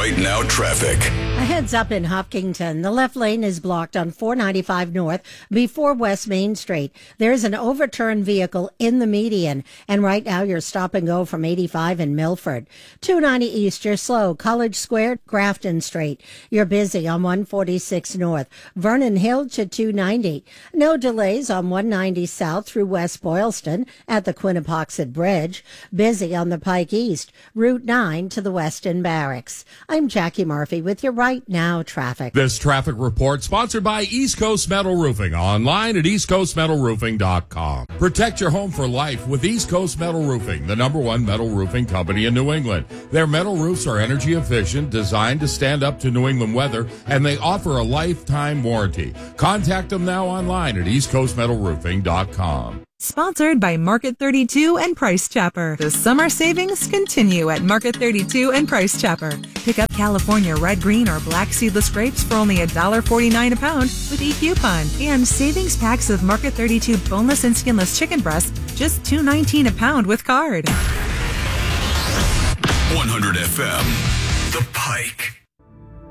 Right Now traffic. A heads up in Hopkinton. The left lane is blocked on 495 North before West Main Street. There's an overturned vehicle in the median, and right now you're stop and go from 85 in Milford. 290 East, you're slow. College Square, Grafton Street. You're busy on 146 North. Vernon Hill to 290. No delays on 190 South through West Boylston at the Quinnipoxet Bridge. Busy on the Pike East, Route 9 to the Weston Barracks. I'm Jackie Murphy with your Right Now traffic. This traffic report sponsored by East Coast Metal Roofing, online at eastcoastmetalroofing.com. Protect your home for life with East Coast Metal Roofing, the #1 metal roofing company in New England. Their metal roofs are energy efficient, designed to stand up to New England weather, and they offer a lifetime warranty. Contact them now online at eastcoastmetalroofing.com. Sponsored by Market 32 and Price Chopper. The summer savings continue at Market 32 and Price Chopper. Pick up California red, green, or black seedless grapes for only $1.49 a pound with e-coupon. And savings packs of Market 32 boneless and skinless chicken breasts, just $2.19 a pound with card. 100 FM, The Pike.